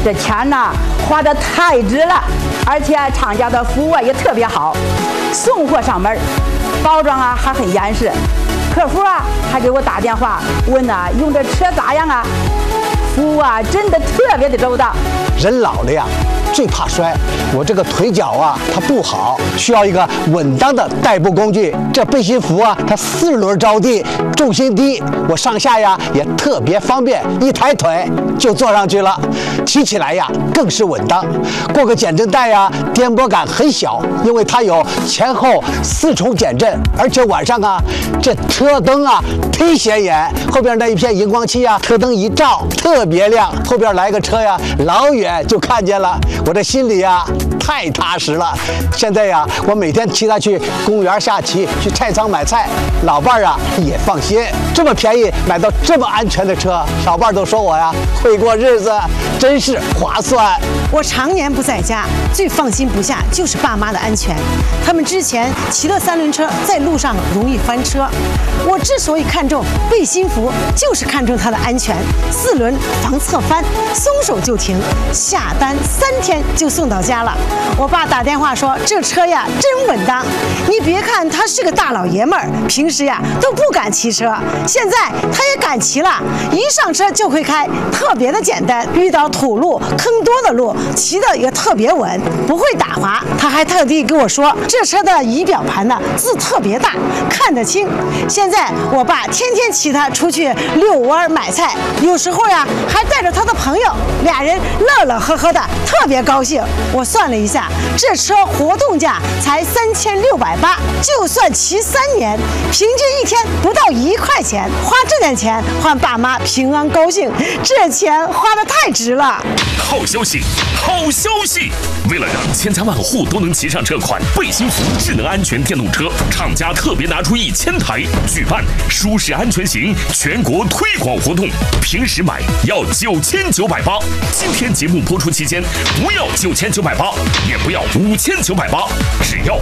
这钱呢花得太值了，而且厂家的服务也特别好，送货上门，包装啊还很严实，客服啊还给我打电话问呢用这车咋样啊，服务啊真的特别的周到。 人老了呀，最怕摔。我这个腿脚啊，它不好，需要一个稳当的代步工具。这背心服啊，它4轮着地，重心低，我上下呀也特别方便，一抬腿就坐上去了，骑起来呀更是稳当。过个减震带呀，颠簸感很小，因为它有前后4重减震，而且晚上啊，这车灯啊忒显眼，后边那一片荧光漆啊，车灯一照特别亮，后边来个车呀，老远就看见了，我这心里呀太踏实了。现在呀，我每天骑它去公园下棋，去菜场买菜，老伴儿啊也放心。这么便宜买到这么安全的车，老伴儿都说我呀会过日子，真是划算。 我常年不在家，最放心不下就是爸妈的安全。他们之前骑的3轮车在路上容易翻车，我之所以看重背心服，就是看重它的安全。4轮防侧翻，松手就停，下单3天就送到家了。我爸打电话说这车呀真稳当，你别看他是个大老爷们儿，平时呀都不敢骑车，现在他也敢骑了，一上车就会开，特别的简单。遇到土路坑多的路，骑的也特别稳，不会打滑。他还特地跟我说，这车的仪表盘呢字特别大，看得清。现在我爸天天骑它出去遛弯买菜，有时候呀还带着他的朋友，俩人乐乐呵呵的，特别高兴。我算了一下，这车活动价才3680，就算骑3年，平均一天不到1块钱，花这点钱换爸妈平安高兴，这钱花得太值了。 好消息，好消息！为了让千家万户都能骑上这款背心服智能安全电动车，厂家特别拿出1000台，举办舒适安全行全国推广活动。平时买要9980，今天节目播出期间不要9980，也不要5980，只要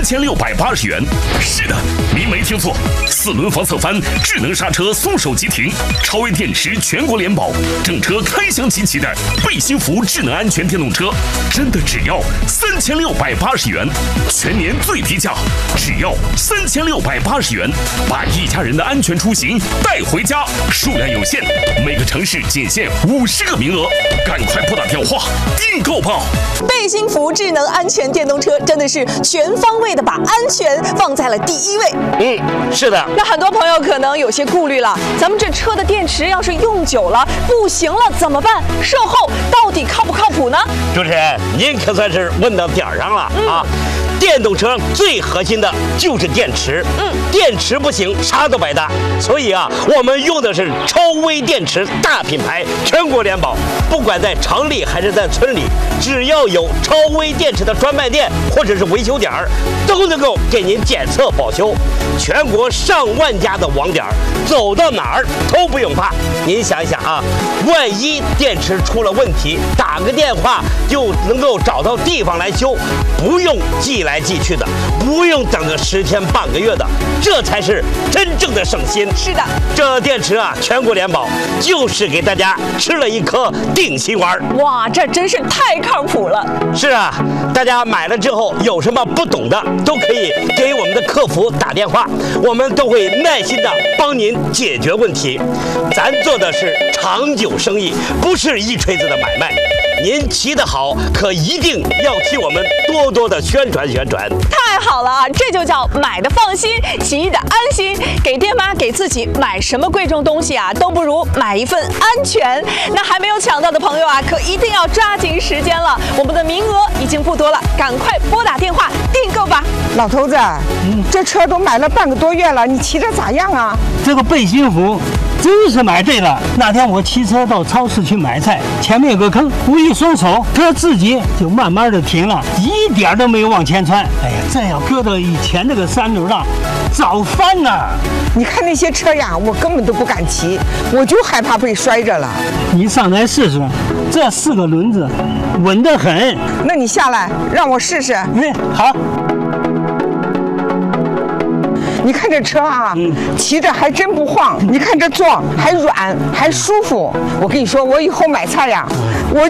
3680元。是的，您没听错，4轮防侧翻，智能刹车，松手即停，超微电池全国联保，整车开箱齐齐的背心服智能安全电动车，真的只要3680元，全年最低价，只要3680元，把一家人的安全出行带回家。数量有限，每个城市仅限50个名额，赶快拨打电话订购吧！ 背心服智能安全电动车真的是全方位的把安全放在了第1位。 是的。 那很多朋友可能有些顾虑了，咱们这车的电池要是用久了不行了怎么办？售后到底靠不靠谱呢？ 主持人，您可算是问到点儿上了啊！电动车最核心的就是电池，电池不行，啥都白搭。所以啊，我们用的是超微电池大品牌，全国联保。不管在厂里还是在村里，只要有超微电池的专卖店或者是维修点，都能够给您检测保修。全国上万家的网点，走到哪儿都不用怕。您想想啊，万一电池出了问题，打个电话就能够找到地方来修，不用寄来寄去的，不用等个10天半个月的，这才是真正的省心。 是的， 这电池啊，全国联保，就是给大家吃了一颗定心丸。 哇，这真是太靠谱了。 是啊，大家买了之后有什么不懂的，都可以给我们的客服打电话，我们都会耐心的帮您解决问题。咱做的是长久生意，不是一锤子的买卖。您骑得好，可一定要替我们多多的宣传宣传。 太好了啊，这就叫买的放心，骑的安心。给爹妈给自己买什么贵重东西啊，都不如买一份安全。那还没有抢到的朋友啊，可一定要抓紧时间了，我们的名额已经不多了，赶快拨打电话订购吧。 老头子，这车都买了半个多月了，你骑着咋样啊？ 这个背心服真是买对了。那天我骑车到超市去买菜，前面有个坑，我一松手，车自己就慢慢的停了，一点都没有往前窜。哎呀，这要搁到以前那个3轮了，早翻了。 你看那些车呀，我根本都不敢骑，我就害怕被摔着了。 你上来试试，这4个轮子稳得很。 那你下来让我试试。 好。 你看这车啊，骑着还真不晃。你看这座还软还舒服。我跟你说，我以后买菜呀，我